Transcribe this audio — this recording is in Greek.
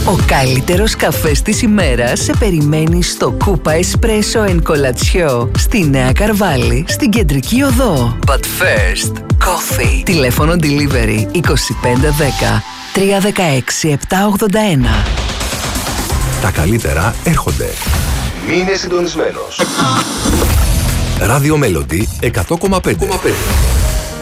Ο καλύτερος καφές της ημέρας σε περιμένει στο Κούπα Espresso and Colazione στη Νέα Καρβάλη, στην Κεντρική Οδό. But first, coffee. Τηλέφωνο delivery 2510 316 781. Τα καλύτερα έρχονται. Μείνε συντονισμένος. Radio Melody 100,5.